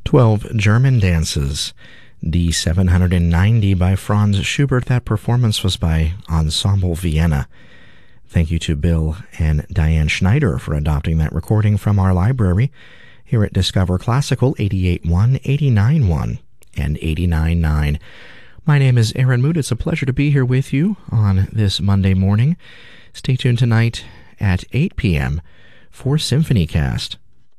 12 German Dances, D790 by Franz Schubert. That performance was by Ensemble Vienna. Thank you to Bill and Diane Schneider for adopting that recording from our library here at Discover Classical 88.1, 89.1, and 89.9. My name is Aaron Mood. It's a pleasure to be here with you on this Monday morning. Stay tuned tonight at 8 p.m. for SymphonyCast.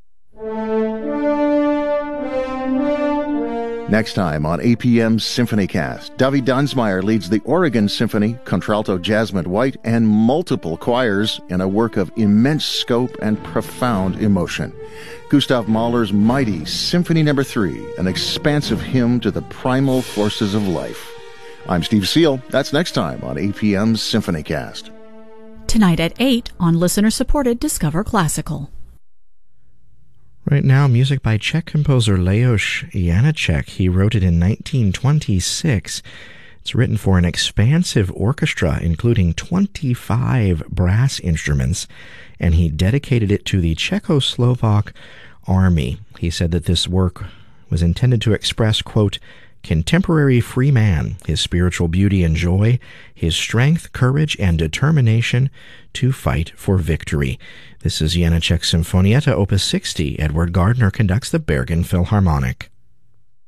Next time on APM's SymphonyCast, Davi Dunsmeyer leads the Oregon Symphony, contralto Jasmine White, and multiple choirs in a work of immense scope and profound emotion. Gustav Mahler's mighty Symphony No. 3, an expansive hymn to the primal forces of life. I'm Steve Seal. That's next time on APM's SymphonyCast. Tonight at 8 on listener-supported Discover Classical. Right now, music by Czech composer Leos Janáček. He wrote it in 1926. It's written for an expansive orchestra, including 25 brass instruments, and he dedicated it to the Czechoslovak army. He said that this work was intended to express, quote, contemporary free man, his spiritual beauty and joy, his strength, courage, and determination to fight for victory. This is Janáček Sinfonietta, Opus 60. Edward Gardner conducts the Bergen Philharmonic.